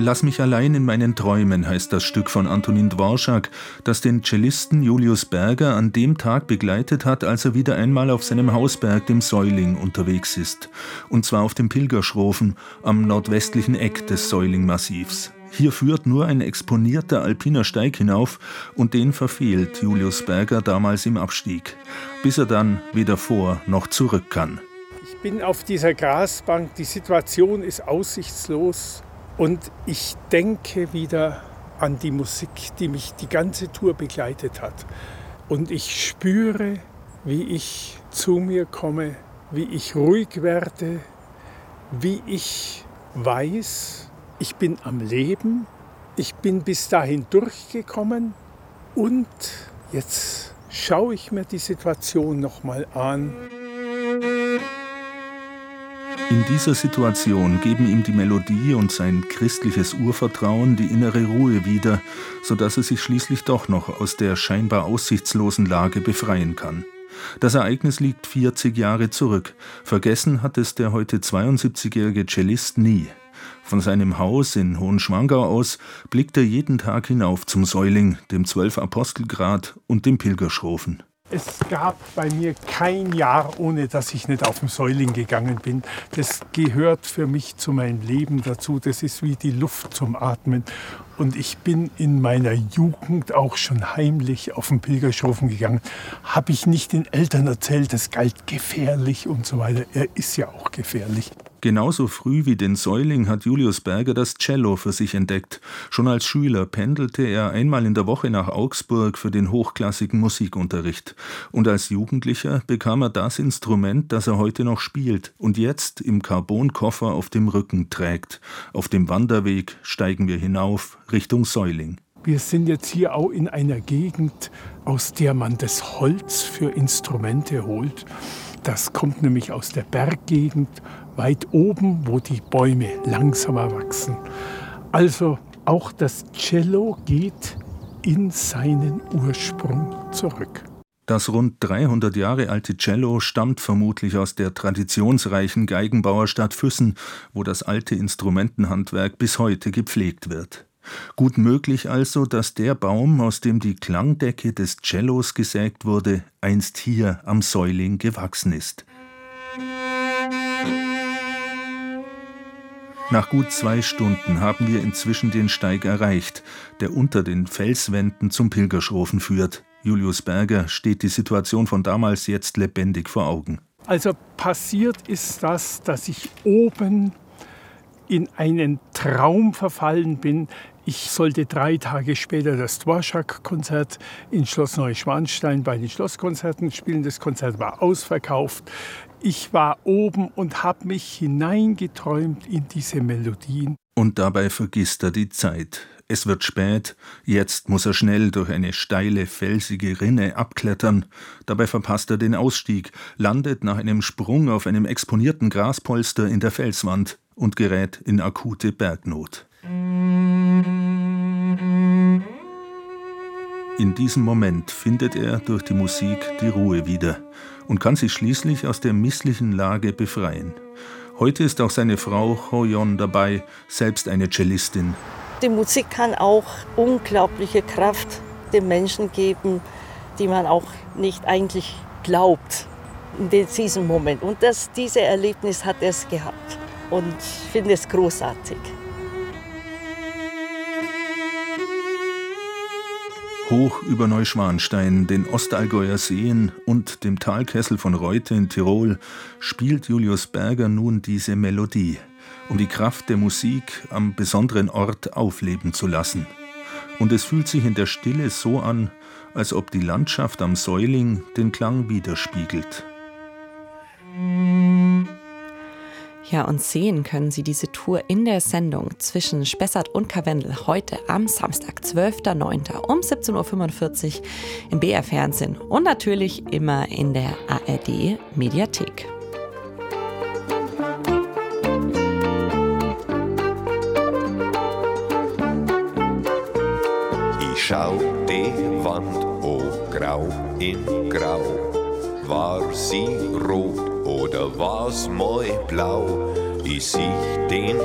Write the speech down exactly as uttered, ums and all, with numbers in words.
»Lass mich allein in meinen Träumen« heißt das Stück von Antonin Dworschak, das den Cellisten Julius Berger an dem Tag begleitet hat, als er wieder einmal auf seinem Hausberg, dem Säuling, unterwegs ist. Und zwar auf dem Pilgerschrofen am nordwestlichen Eck des Säuling-Massivs. Hier führt nur ein exponierter alpiner Steig hinauf und den verfehlt Julius Berger damals im Abstieg, bis er dann weder vor noch zurück kann. Ich bin auf dieser Grasbank, die Situation ist aussichtslos und ich denke wieder an die Musik, die mich die ganze Tour begleitet hat. Und ich spüre, wie ich zu mir komme, wie ich ruhig werde, wie ich weiß, ich bin am Leben, ich bin bis dahin durchgekommen und jetzt schaue ich mir die Situation nochmal an. In dieser Situation geben ihm die Melodie und sein christliches Urvertrauen die innere Ruhe wieder, sodass er sich schließlich doch noch aus der scheinbar aussichtslosen Lage befreien kann. Das Ereignis liegt vierzig Jahre zurück. Vergessen hat es der heute zweiundsiebzigjährige Cellist nie. Von seinem Haus in Hohenschwangau aus blickt er jeden Tag hinauf zum Säuling, dem Zwölf-Apostelgrat und dem Pilgerschrofen. Es gab bei mir kein Jahr, ohne dass ich nicht auf den Säuling gegangen bin. Das gehört für mich zu meinem Leben dazu. Das ist wie die Luft zum Atmen. Und ich bin in meiner Jugend auch schon heimlich auf den Pilgerschrofen gegangen. Habe ich nicht den Eltern erzählt, das galt gefährlich und so weiter. Er ist ja auch gefährlich. Genauso früh wie den Säuling hat Julius Berger das Cello für sich entdeckt. Schon als Schüler pendelte er einmal in der Woche nach Augsburg für den hochklassigen Musikunterricht. Und als Jugendlicher bekam er das Instrument, das er heute noch spielt und jetzt im Carbonkoffer auf dem Rücken trägt. Auf dem Wanderweg steigen wir hinauf Richtung Säuling. Wir sind jetzt hier auch in einer Gegend, aus der man das Holz für Instrumente holt. Das kommt nämlich aus der Berggegend, weit oben, wo die Bäume langsamer wachsen. Also auch das Cello geht in seinen Ursprung zurück. Das rund dreihundert Jahre alte Cello stammt vermutlich aus der traditionsreichen Geigenbauerstadt Füssen, wo das alte Instrumentenhandwerk bis heute gepflegt wird. Gut möglich also, dass der Baum, aus dem die Klangdecke des Cellos gesägt wurde, einst hier am Säuling gewachsen ist. Nach gut zwei Stunden haben wir inzwischen den Steig erreicht, der unter den Felswänden zum Pilgerschrofen führt. Julius Berger steht die Situation von damals jetzt lebendig vor Augen. Also passiert ist das, dass ich oben in einen Traum verfallen bin. Ich sollte drei Tage später das Dworschak-Konzert in Schloss Neuschwanstein bei den Schlosskonzerten spielen. Das Konzert war ausverkauft. Ich war oben und habe mich hineingeträumt in diese Melodien. Und dabei vergisst er die Zeit. Es wird spät, jetzt muss er schnell durch eine steile, felsige Rinne abklettern. Dabei verpasst er den Ausstieg, landet nach einem Sprung auf einem exponierten Graspolster in der Felswand und gerät in akute Bergnot. In diesem Moment findet er durch die Musik die Ruhe wieder und kann sich schließlich aus der misslichen Lage befreien. Heute ist auch seine Frau Ho-Yon dabei, selbst eine Cellistin. Die Musik kann auch unglaubliche Kraft den Menschen geben, die man auch nicht eigentlich glaubt in diesem Moment. Und das, dieses Erlebnis hat es gehabt und ich finde es großartig. Hoch über Neuschwanstein, den Ostallgäuer Seen und dem Talkessel von Reute in Tirol spielt Julius Berger nun diese Melodie, um die Kraft der Musik am besonderen Ort aufleben zu lassen. Und es fühlt sich in der Stille so an, als ob die Landschaft am Säuling den Klang widerspiegelt. Ja, und sehen können Sie diese Tour in der Sendung zwischen Spessart und Karwendel heute am Samstag, zwölfter neunter um siebzehn Uhr fünfundvierzig im B R-Fernsehen und natürlich immer in der A R D-Mediathek. Ich schau die Wand, oh grau in grau, war sie rot oder war's mal blau? Ich sieh den